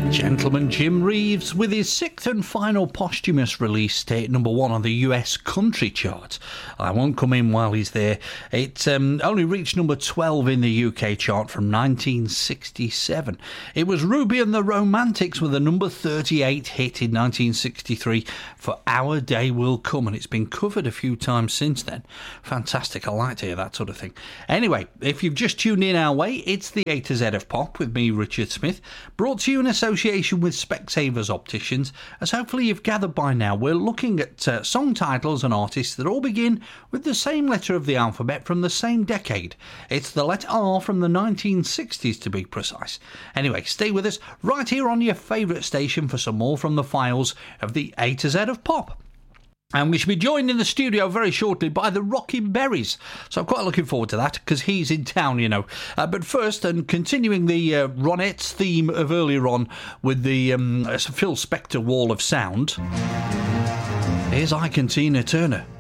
Gentleman Jim Reeves with his sixth and final posthumous release stay at number one on the US country chart. I Won't Come In While He's There. It only reached number 12 in the UK chart from 1967. It was Ruby and the Romantics with a number 38 hit in 1963 for Our Day Will Come, and it's been covered a few times since then. Fantastic, I like to hear that sort of thing. Anyway, if you've just tuned in our way, it's the A to Z of Pop with me, Richard Smith, brought to you in association with Specsavers Opticians. As hopefully you've gathered by now, we're looking at song titles and artists that all begin with the same letter of the alphabet from the same decade. It's the letter R from the 1960s to be precise. Anyway, stay with us right here on your favourite station for some more from the files of the A to Z of Pop. And we should be joined in the studio very shortly by the Rockin' Berries. So I'm quite looking forward to that, because he's in town, you know. But first, and continuing the Ronettes theme of earlier on with the Phil Spector Wall of Sound, here's Ike and Tina Turner.